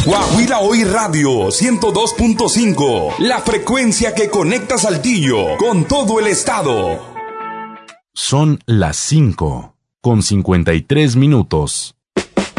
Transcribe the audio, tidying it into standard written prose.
Guajira Hoy Radio 102.5, la frecuencia que conecta Saltillo con todo el estado. Son las 5:53.